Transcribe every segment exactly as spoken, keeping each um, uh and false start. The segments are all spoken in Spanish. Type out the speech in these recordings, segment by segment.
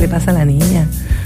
le pasa a la niña?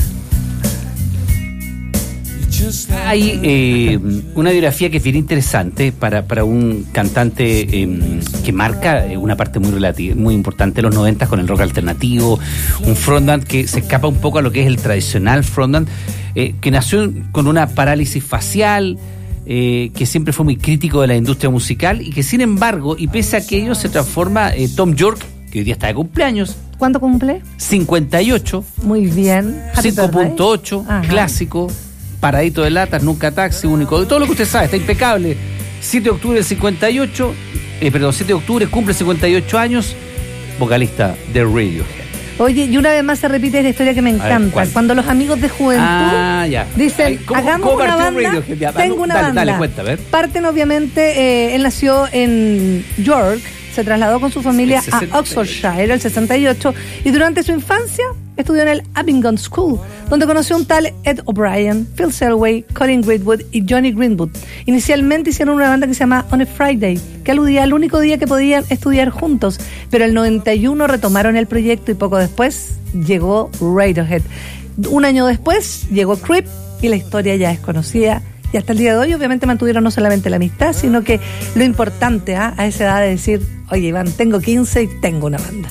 Hay eh, una biografía que es bien interesante para, para un cantante eh, que marca una parte muy relativa, muy importante de los noventas con el rock alternativo, un frontman que se escapa un poco a lo que es el tradicional frontman, eh, que nació con una parálisis facial, eh, que siempre fue muy crítico de la industria musical y que sin embargo, y pese a aquello, se transforma eh, Thom Yorke, que hoy día está de cumpleaños. ¿Cuánto cumple? cincuenta y ocho. Muy bien. cinco punto ocho, clásico. Paradito de latas, nunca taxi, único, todo lo que usted sabe, está impecable. siete de octubre del cincuenta y ocho, eh, perdón, siete de octubre cumple cincuenta y ocho años, vocalista de Radiohead. Oye, y una vez más se repite la historia que me encanta. Ver, cuando los amigos de juventud ah, ya. dicen, Ay, ¿cómo, hagamos ¿cómo una banda, ya, tengo una dale, banda. Dale, cuenta, a ver. Parten, obviamente, eh, él nació en York, se trasladó con su familia a Oxfordshire, el sesenta y ocho, y durante su infancia estudió en el Abingdon School, donde conoció a un tal Ed O'Brien, Phil Selway, Colin Greenwood y Johnny Greenwood. Inicialmente hicieron una banda que se llama On a Friday, que aludía al único día que podían estudiar juntos, pero el noventa y uno retomaron el proyecto y poco después llegó Radiohead. Un año después llegó Creep y la historia ya es conocida. Y hasta el día de hoy obviamente mantuvieron no solamente la amistad, sino que lo importante ¿eh? a esa edad de decir, oye Iván, tengo quince y tengo una banda.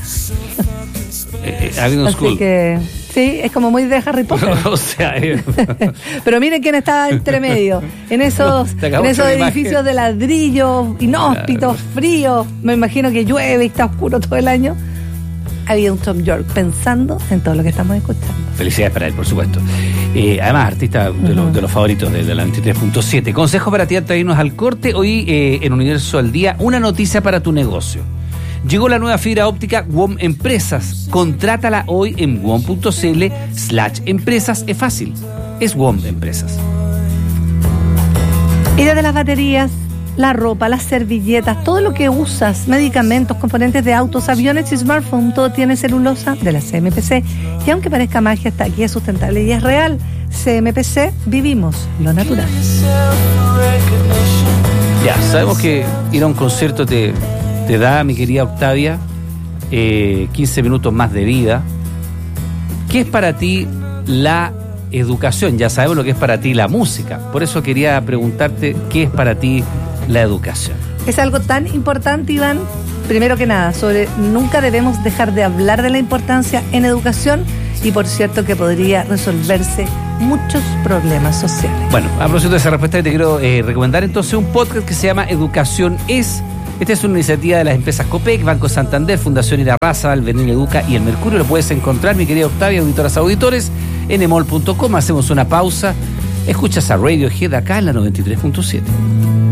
Eh, eh, Así school. Que sí, es como muy de Harry Potter. O sea, eh. Pero miren quién estaba entre medio, en esos, en esos edificios de ladrillo, inhóspitos, fríos. Me imagino que llueve y está oscuro todo el año. Había un Thom Yorke pensando en todo lo que estamos escuchando. Felicidades para él, por supuesto. Eh, además, artista de, uh-huh. lo, de los favoritos de, de la veintitrés punto siete. Consejo para ti antes de irnos al corte. Hoy eh, en Universo al Día, una noticia para tu negocio. Llegó la nueva fibra óptica W O M Empresas. Contrátala hoy en w o m punto c l slash empresas. Es fácil. Es W O M Empresas. Y desde las baterías, la ropa, las servilletas, todo lo que usas, medicamentos, componentes de autos, aviones y smartphones, todo tiene celulosa de la C M P C. Y aunque parezca magia, está aquí, es sustentable y es real. C M P C, vivimos lo natural. Ya, sabemos que ir a un concierto te, te da, mi querida Octavia, eh, quince minutos más de vida. ¿Qué es para ti la educación? Ya sabemos lo que es para ti la música. Por eso quería preguntarte, ¿qué es para ti la educación? Es algo tan importante, Iván. Primero que nada, sobre nunca debemos dejar de hablar de la importancia en educación y por cierto que podría resolverse muchos problemas sociales. Bueno, a propósito de esa respuesta, te quiero eh, recomendar entonces un podcast que se llama Educación Es. Esta es una iniciativa de las empresas Copec, Banco Santander, Fundación Irarrázaval, Albenil Educa y El Mercurio. Lo puedes encontrar, mi querida Octavia, auditoras, auditores, en emol punto com. Hacemos una pausa. Escuchas a Radiohead acá en la noventa y tres punto siete.